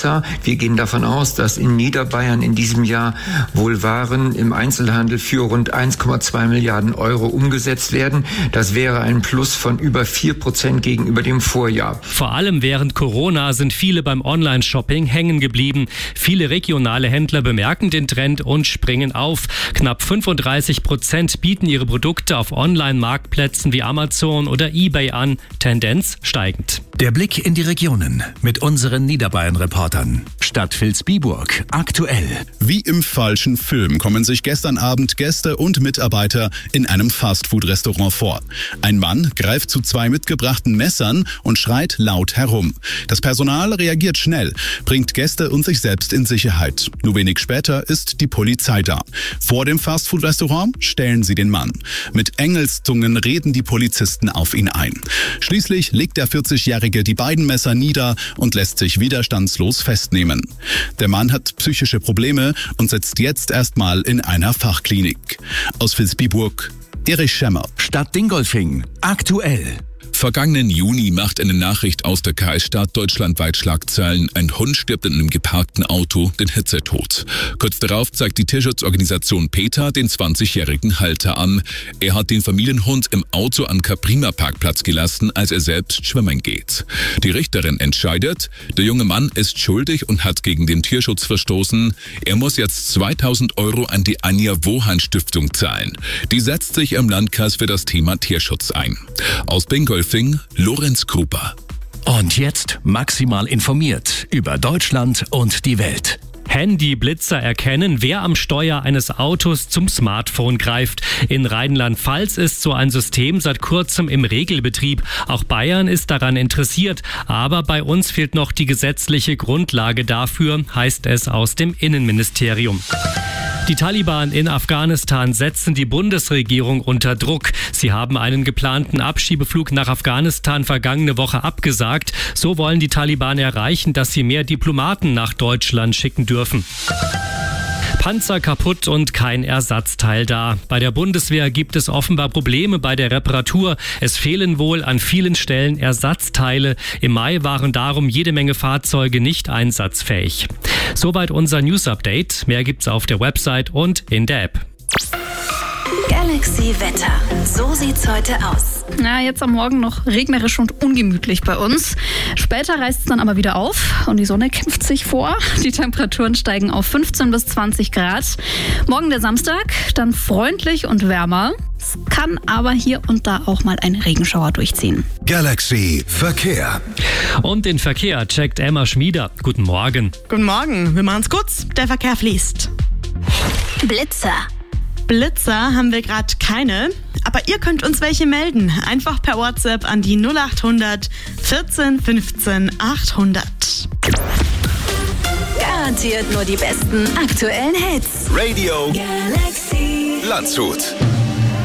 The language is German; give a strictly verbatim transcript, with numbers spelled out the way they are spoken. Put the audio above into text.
besser. Wir gehen davon aus, dass in Niederbayern in diesem Jahr wohl Waren im Einzelhandel für rund eins Komma zwei Milliarden Euro umgesetzt werden. Das wäre ein Plus von über vier Prozent gegenüber dem Vorjahr. Vor allem während Corona sind viele beim Online-Shopping hängen geblieben. Viele regionale Händler bemerken den Trend und springen auf. Knapp fünfunddreißig Prozent bieten ihre Produkte auf Online-Marktplätzen wie Amazon oder eBay an. Tendenz steigend. Der Blick in die Regionen mit unseren Niederbayern-Reportern. Stadt Vilsbiburg aktuell. Wie im falschen Film kommen sich gestern Abend Gäste und Mitarbeiter in einem Fastfood-Restaurant vor. Ein Mann greift zu zwei mitgebrachten Messern und schreit laut herum. Das Personal reagiert schnell, bringt Gäste und sich selbst in Sicherheit. Nur wenig später ist die Polizei da. Vor dem Fastfood-Restaurant stellen sie den Mann. Mit Engelszungen reden die Polizisten auf ihn ein. Schließlich legt der vierzigjährige die beiden Messer nieder und lässt sich widerstandslos festnehmen. Der Mann hat psychische Probleme und sitzt jetzt erstmal in einer Fachklinik. Aus Vilsbiburg, Erich Schemmer. Stadt Dingolfing aktuell. Vergangenen Juni macht eine Nachricht aus der Kreisstadt deutschlandweit Schlagzeilen. Ein Hund stirbt in einem geparkten Auto den Hitzetod. Kurz darauf zeigt die Tierschutzorganisation PETA den zwanzigjährigen Halter an. Er hat den Familienhund im Auto am Caprima-Parkplatz gelassen, als er selbst schwimmen geht. Die Richterin entscheidet, der junge Mann ist schuldig und hat gegen den Tierschutz verstoßen. Er muss jetzt zweitausend Euro an die Anja Wohan Stiftung zahlen. Die setzt sich im Landkreis für das Thema Tierschutz ein. Aus Bingolfing Lorenz Krupa. Und jetzt maximal informiert über Deutschland und die Welt. Handyblitzer erkennen, wer am Steuer eines Autos zum Smartphone greift. In Rheinland-Pfalz ist so ein System seit kurzem im Regelbetrieb. Auch Bayern ist daran interessiert. Aber bei uns fehlt noch die gesetzliche Grundlage dafür, heißt es aus dem Innenministerium. Die Taliban in Afghanistan setzen die Bundesregierung unter Druck. Sie haben einen geplanten Abschiebeflug nach Afghanistan vergangene Woche abgesagt. So wollen die Taliban erreichen, dass sie mehr Diplomaten nach Deutschland schicken dürfen. Panzer kaputt und kein Ersatzteil da. Bei der Bundeswehr gibt es offenbar Probleme bei der Reparatur. Es fehlen wohl an vielen Stellen Ersatzteile. Im Mai waren darum jede Menge Fahrzeuge nicht einsatzfähig. Soweit unser News-Update. Mehr gibt's auf der Website und in der App. Galaxy Wetter. So sieht's heute aus. Na, jetzt am Morgen noch regnerisch und ungemütlich bei uns. Später reißt es dann aber wieder auf und die Sonne kämpft sich vor. Die Temperaturen steigen auf fünfzehn bis zwanzig Grad. Morgen der Samstag, dann freundlich und wärmer. Es kann aber hier und da auch mal ein Regenschauer durchziehen. Galaxy Verkehr. Und den Verkehr checkt Emma Schmieder. Guten Morgen. Guten Morgen, wir machen's kurz. Der Verkehr fließt. Blitzer. Blitzer haben wir gerade keine, aber ihr könnt uns welche melden. Einfach per WhatsApp an die null acht hundert vierzehn fünfzehn achthundert. Garantiert nur die besten aktuellen Hits. Radio Galaxy Landshut.